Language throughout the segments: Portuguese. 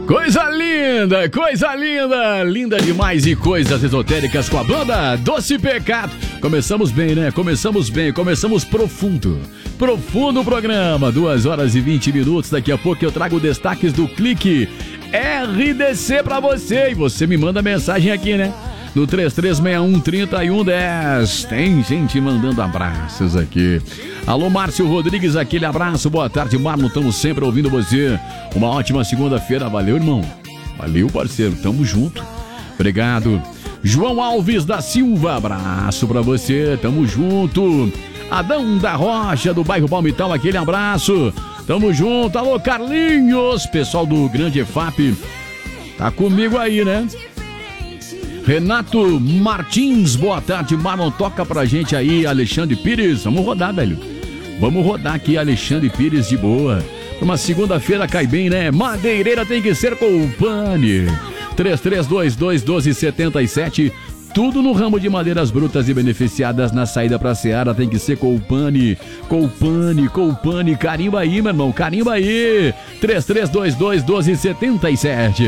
Coisa linda, linda demais e coisas esotéricas com a banda Doce Pecado. Começamos bem, né? Começamos profundo o programa, 2 horas e 20 minutos. Daqui a pouco eu trago destaques do Clique RDC pra você. E você me manda mensagem aqui, né? No 3361-3110. Tem gente mandando abraços aqui. Alô, Márcio Rodrigues, aquele abraço. Boa tarde, Marlon. Estamos sempre ouvindo você. Uma ótima segunda-feira. Valeu, irmão. Valeu, parceiro. Tamo junto. Obrigado. João Alves da Silva, abraço pra você. Tamo junto. Adão da Rocha, do bairro Palmital, aquele abraço. Tamo junto. Alô, Carlinhos. Pessoal do Grande EFAP. Tá comigo aí, né? Renato Martins, boa tarde, Marlon, toca pra gente aí, Alexandre Pires, vamos rodar, velho, vamos rodar aqui, Alexandre Pires, de boa, uma segunda-feira cai bem, né, madeireira tem que ser Colpane, 3322-1277, tudo no ramo de madeiras brutas e beneficiadas na saída pra Seara, tem que ser Colpane, carimba aí, meu irmão, carimba aí, 3322-1277.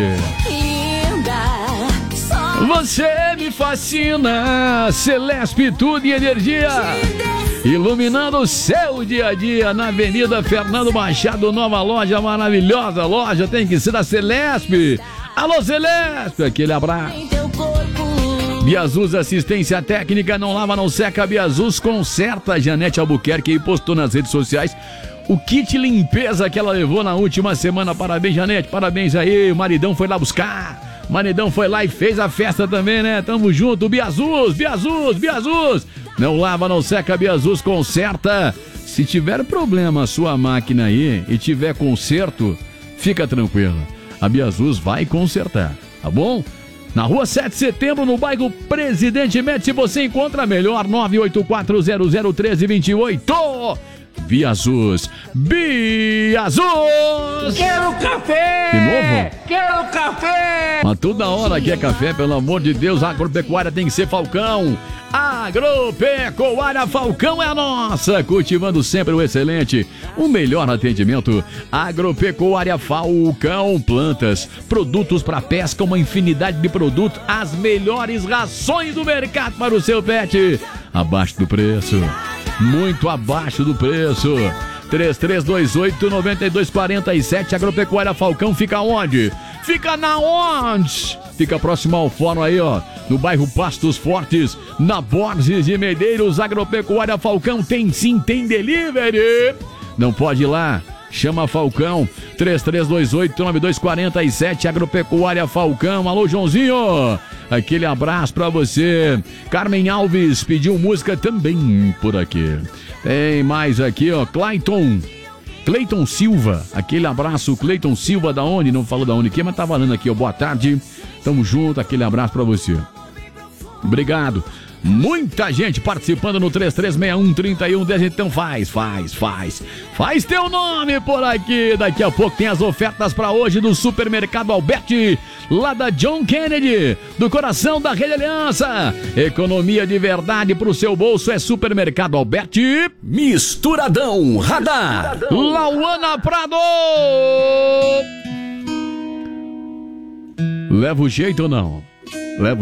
Você me fascina, Celesp, tudo e energia, iluminando o seu dia a dia, na Avenida Fernando Machado, nova loja, maravilhosa loja, tem que ser da Celesp. Alô, Celesp, aquele abraço. Biazus Assistência Técnica, não lava, não seca, Biazus conserta. Janete Albuquerque aí postou nas redes sociais o kit limpeza que ela levou na última semana. Parabéns, Janete, parabéns aí, o maridão foi lá buscar. Maridão foi lá e fez a festa também, né? Tamo junto, Biazus. Não lava, não seca, Biazus conserta. Se tiver problema a sua máquina aí e tiver conserto, fica tranquilo. A Biazus vai consertar, tá bom? Na rua 7 de setembro, no bairro Presidente Médici, você encontra melhor 984001328. Biazus. Quero café! De novo? Quero café! Mas toda hora que é café, pelo amor de Deus, a agropecuária tem que ser Falcão. Agropecuária Falcão é a nossa, cultivando sempre o excelente, o melhor atendimento. Agropecuária Falcão, plantas, produtos para pesca, uma infinidade de produtos, as melhores rações do mercado para o seu pet, abaixo do preço, muito abaixo do preço. 3328-9247. Agropecuária Falcão fica onde? Fica na onde? Fica próximo ao fórum aí, ó, no bairro Pastos Fortes, na Borges de Medeiros. Agropecuária Falcão tem sim, tem delivery. Não pode ir lá? Chama Falcão, 3328-9247, Agropecuária Falcão. Alô, Joãozinho, aquele abraço pra você. Carmen Alves pediu música também por aqui. Tem mais aqui, ó, Clayton Silva, aquele abraço, Clayton Silva, da onde? Não falou da onde aqui, mas tá valendo aqui, ó, boa tarde, tamo junto, aquele abraço pra você. Obrigado. Muita gente participando no 3361-3110, então faz teu nome por aqui. Daqui a pouco tem as ofertas para hoje do Supermercado Alberti, lá da John Kennedy, do coração da Rede Aliança. Economia de verdade pro seu bolso é Supermercado Alberti. Misturadão Radar. Lauana Prado. Leva o jeito ou não? Leva